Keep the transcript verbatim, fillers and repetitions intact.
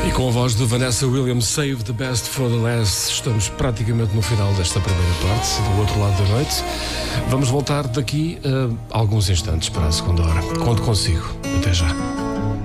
E com a voz de Vanessa Williams, Save the Best for the Last, estamos praticamente no final desta primeira parte, do outro lado da noite. Vamos voltar daqui a alguns instantes para a segunda hora. Conto consigo. Até já.